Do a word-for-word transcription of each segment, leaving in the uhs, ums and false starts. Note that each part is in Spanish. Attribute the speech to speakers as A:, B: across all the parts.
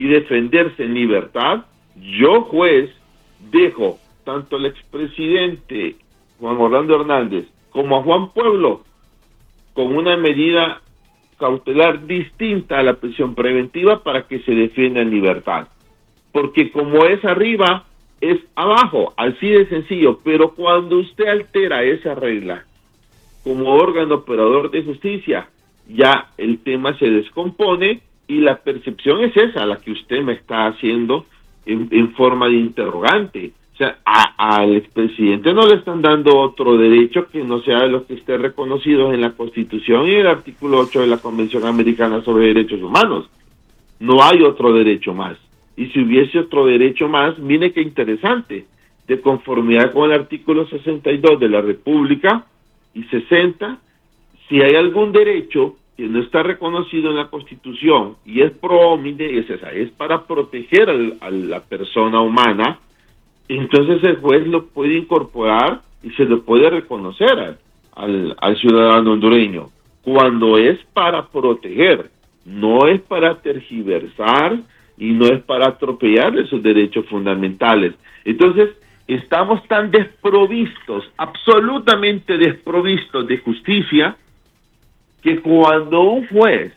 A: y defenderse en libertad, yo, juez, dejo tanto al expresidente Juan Orlando Hernández como a Juan Pueblo con una medida cautelar distinta a la prisión preventiva para que se defienda en libertad. Porque como es arriba, es abajo, así de sencillo. Pero cuando usted altera esa regla como órgano operador de justicia, ya el tema se descompone y la percepción es esa, la que usted me está haciendo en, en forma de interrogante. O sea, a, al expresidente no le están dando otro derecho que no sea lo que esté reconocido en la Constitución y el artículo ocho de la Convención Americana sobre Derechos Humanos. No hay otro derecho más. Y si hubiese otro derecho más, mire qué interesante, de conformidad con el artículo sesenta y dos de la República y sesenta, si hay algún derecho que no está reconocido en la Constitución y es pro homine, es esa, es para proteger al, a la persona humana, entonces el juez lo puede incorporar y se lo puede reconocer al, al ciudadano hondureño, cuando es para proteger, no es para tergiversar y no es para atropellar esos derechos fundamentales. Entonces, estamos tan desprovistos, absolutamente desprovistos de justicia, que cuando un juez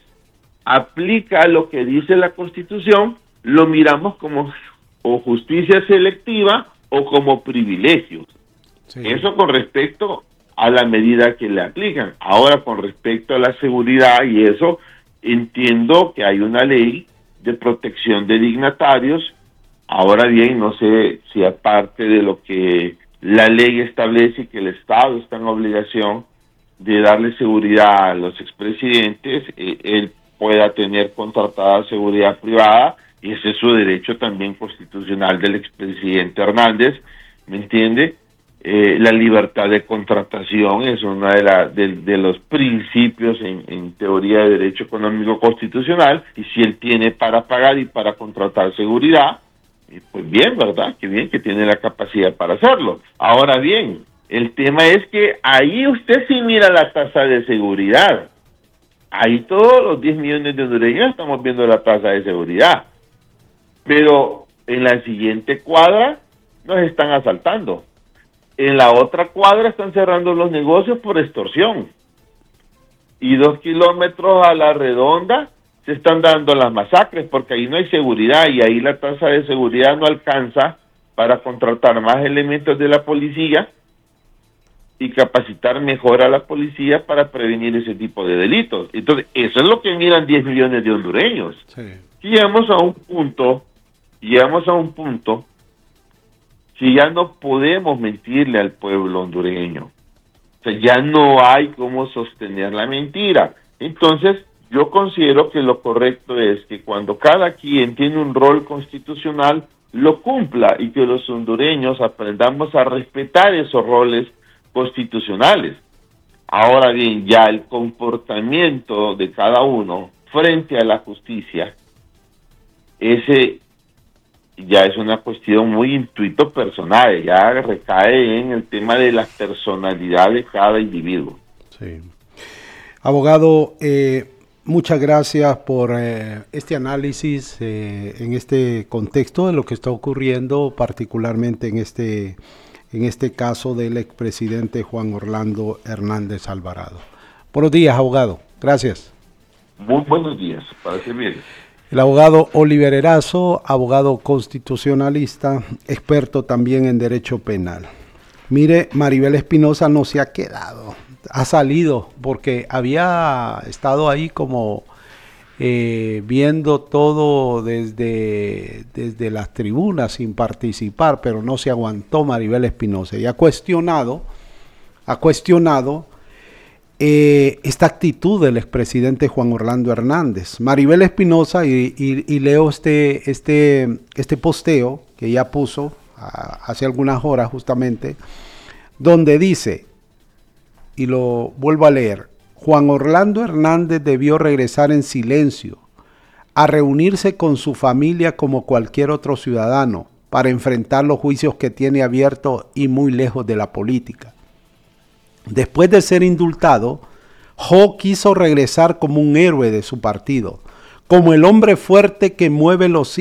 A: aplica lo que dice la Constitución, lo miramos como o justicia selectiva o como privilegio. Sí. Eso con respecto a la medida que le aplican. Ahora, con respecto a la seguridad y eso, entiendo que hay una ley de protección de dignatarios. Ahora bien, no sé si aparte de lo que la ley establece que el Estado está en obligación de darle seguridad a los expresidentes, eh, él pueda tener contratada seguridad privada, y ese es su derecho también constitucional del expresidente Hernández, ¿me entiende? Eh, la libertad de contratación es uno de, la, de, de los principios en, en teoría de derecho económico constitucional, y si él tiene para pagar y para contratar seguridad, eh, pues bien, ¿verdad? Que bien que tiene la capacidad para hacerlo. Ahora bien, el tema es que ahí usted sí mira la tasa de seguridad. Ahí todos los diez millones de hondureños estamos viendo la tasa de seguridad. Pero en la siguiente cuadra nos están asaltando. En la otra cuadra están cerrando los negocios por extorsión. Y dos kilómetros a la redonda se están dando las masacres porque ahí no hay seguridad y ahí la tasa de seguridad no alcanza para contratar más elementos de la policía y capacitar mejor a la policía para prevenir ese tipo de delitos. Entonces, eso es lo que miran diez millones de hondureños. Sí. Si llegamos a un punto, llegamos a un punto, si ya no podemos mentirle al pueblo hondureño, o sea, ya no hay cómo sostener la mentira. Entonces, yo considero que lo correcto es que cuando cada quien tiene un rol constitucional, lo cumpla y que los hondureños aprendamos a respetar esos roles constitucionales. Ahora bien, ya el comportamiento de cada uno frente a la justicia, ese ya es una cuestión muy intuito personal, ya recae en el tema de la personalidad de cada individuo.
B: Sí. Abogado, eh, muchas gracias por eh, este análisis eh, en este contexto de lo que está ocurriendo, particularmente en este en este caso del expresidente Juan Orlando Hernández Alvarado. Buenos días, abogado. Gracias.
A: Muy buenos días, para servir.
B: El abogado Oliver Erazo, abogado constitucionalista, experto también en derecho penal. Mire, Maribel Espinosa no se ha quedado, ha salido porque había estado ahí como eh, viendo todo desde, desde las tribunas sin participar, pero no se aguantó Maribel Espinosa y ha cuestionado, ha cuestionado Eh, esta actitud del expresidente Juan Orlando Hernández. Maribel Espinosa, y, y, y leo este, este, este posteo que ella puso a, hace algunas horas justamente, donde dice, y lo vuelvo a leer, Juan Orlando Hernández debió regresar en silencio, a reunirse con su familia como cualquier otro ciudadano, para enfrentar los juicios que tiene abiertos y muy lejos de la política. Después de ser indultado, Jo quiso regresar como un héroe de su partido, como el hombre fuerte que mueve los